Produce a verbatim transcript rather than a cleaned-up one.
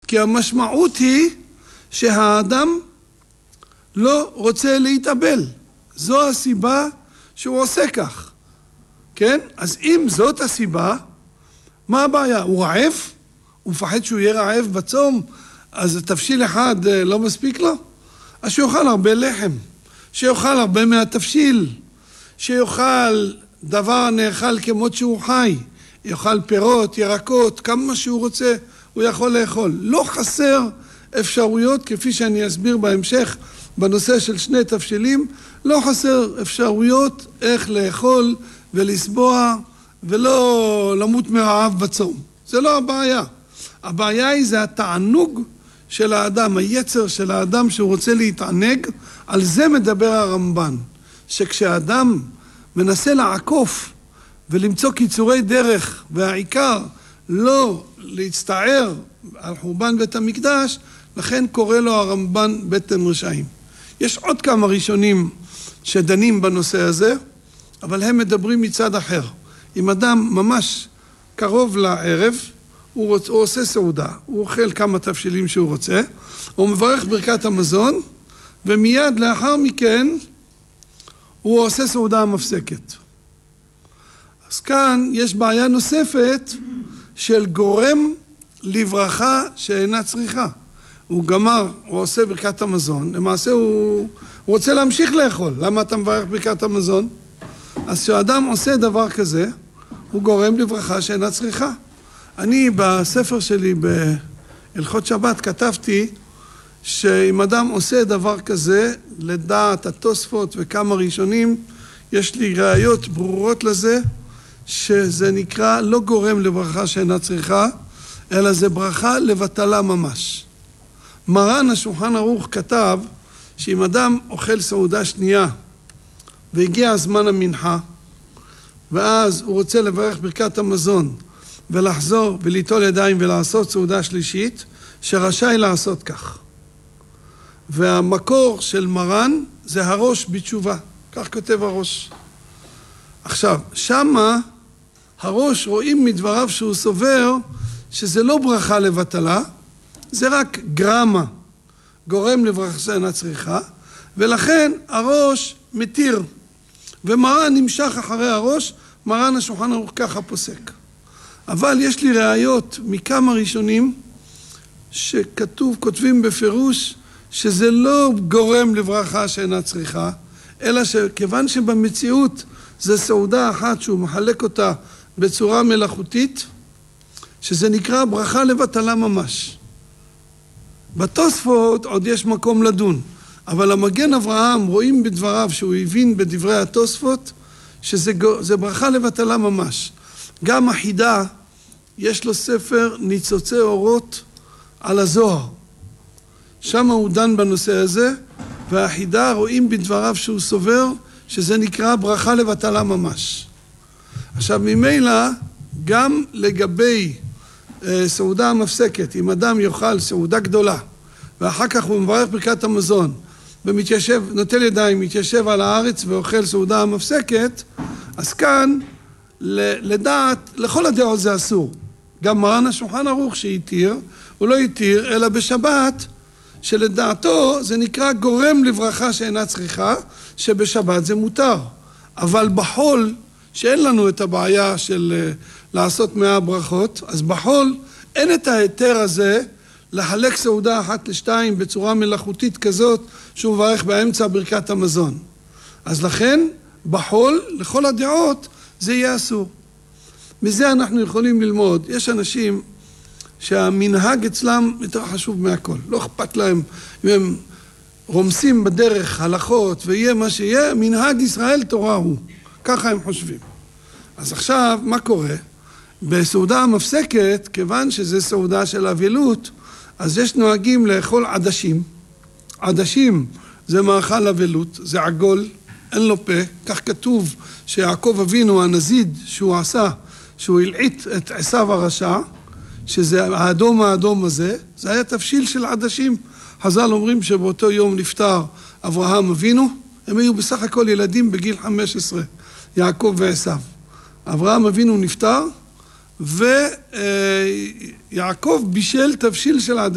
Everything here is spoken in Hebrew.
כי המשמעות היא שהאדם לא רוצה להתאבל. זו הסיבה שהוא עושה כך. כן? אז אם זאת הסיבה, מה הבעיה? הוא רעב? הוא מפחד שהוא יהיה רעב בצום? אז תבשיל אחד לא מספיק לו? אז שיאכל הרבה לחם. שיאכל הרבה מהתבשיל. שיאכל דבר נאכל כמות שהוא חי. יאכל פירות, ירקות, כמה שהוא רוצה, הוא יכול לאכול. לא חסר אפשרויות, כפי שאני אסביר בהמשך, בנושא של שני תבשילים, לא חסר אפשרויות איך לאכול ולסבוע ולא למות מרעב בצום. זה לא הבעיה. הבעיה היא זה התענוג של האדם, היצר של האדם שהוא רוצה להתענג, על זה מדבר הרמב"ן. שכשהאדם מנסה לעקוף ולמצוא קיצורי דרך, והעיקר לא להצטער על חורבן בית המקדש, לכן קורא לו הרמב"ן בטן רשעים. יש עוד כמה ראשונים שדנים בנושא הזה, אבל הם מדברים מצד אחר. אם אדם ממש קרוב לערב, הוא, רוצ, הוא עושה סעודה, הוא אוכל כמה תבשילים שהוא רוצה, הוא מברך ברכת המזון, ומיד לאחר מכן הוא עושה סעודה המפסקת. אז כאן יש בעיה נוספת של גורם לברכה שאינה צריכה. הוא גמר, הוא עושה ברכת המזון, למעשה הוא, הוא רוצה להמשיך לאכול. למה אתה מברך ברכת המזון? אז כשאדם עושה דבר כזה, הוא גורם לברכה שאינה צריכה. אני בספר שלי בהלכות שבת כתבתי שאם אדם עושה דבר כזה, לדעת התוספות וכמה ראשונים, יש לי ראיות ברורות לזה, שזה נקרא לא גורם לברכה שאינה צריכה, אלא זה ברכה לבטלה ממש. מרן השולחן ערוך כתב שאם אדם אוכל סעודה שנייה והגיע הזמן המנחה, ואז הוא רוצה לברך ברכת המזון ולחזור וליטול ידיים ולעשות סעודה שלישית, שרשאי לעשות כך. והמקור של מרן זה הראש בתשובה, כך כותב הראש. עכשיו, שמה הראש רואים מדבריו שהוא סובר שזה לא ברכה לבטלה, זה רק גרמה, גורם לברכה שאינה צריכה, ולכן הראש מתיר, ומרן נמשך אחרי הראש, מרן השולחן ערוך ככה פוסק. אבל יש לי ראיות מכמה ראשונים שכתוב, כותבים בפירוש, שזה לא גורם לברכה שאינה צריכה, אלא שכיוון שבמציאות זה סעודה אחת שהוא מחלק אותה בצורה מלאכותית, שזה נקרא ברכה לבטלה ממש. בתוספות עוד יש מקום לדון, אבל המגן אברהם רואים בדבריו שהוא הבין בדברי התוספות שזה זה ברכה לבטלה ממש. גם החידה יש לו ספר ניצוצי אורות על הזוהר. שם הוא דן בנושא הזה, והחידה רואים בדבריו שהוא סובר שזה נקרא ברכה לבטלה ממש. עכשיו ממילא גם לגבי אה, סעודה המפסקת, אם אדם יאכל סעודה גדולה ואחר כך הוא מברך ברכת המזון ומתיישב, נוטל ידיים, מתיישב על הארץ ואוכל סעודה המפסקת, אז כאן לדעת, לכל הדעות זה אסור. גם מרן השולחן ערוך שהתיר, הוא לא התיר אלא בשבת, שלדעתו זה נקרא גורם לברכה שאינה צריכה, שבשבת זה מותר. אבל בחול, שאין לנו את הבעיה של לעשות מאה ברכות, אז בחול אין את ההיתר הזה לחלק סעודה אחת לשתיים בצורה מלאכותית כזאת שהוא מברך באמצע ברכת המזון. אז לכן בחול לכל הדעות זה יהיה אסור. מזה אנחנו יכולים ללמוד. יש אנשים שהמנהג אצלם יותר חשוב מהכל. לא אכפת להם אם הם רומסים בדרך הלכות ויהיה מה שיהיה, מנהג ישראל תורה הוא. ככה הם חושבים. אז עכשיו מה קורה? בסעודה המפסקת, כיוון שזה סעודה של אבלות, אז יש נוהגים לאכול עדשים. עדשים זה מאכל אבלות, זה עגול, אין לו פה. כך כתוב שיעקב אבינו הנזיד שהוא עשה, שהוא הלעיט את עשיו הרשע, שזה האדום האדום הזה, זה היה תבשיל של עדשים. חז"ל אומרים שבאותו יום נפטר אברהם אבינו, הם היו בסך הכל ילדים בגיל חמש עשרה, יעקב ועשיו. אברהם אבינו נפטר, ויעקב בישל תבשיל של עדשים.